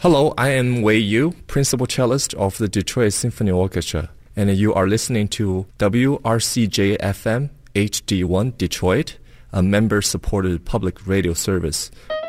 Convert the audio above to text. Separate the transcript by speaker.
Speaker 1: Hello, I am Wei Yu, principal cellist of the Detroit Symphony Orchestra, and you are listening to WRCJ-FM HD1 Detroit, a member-supported public radio service.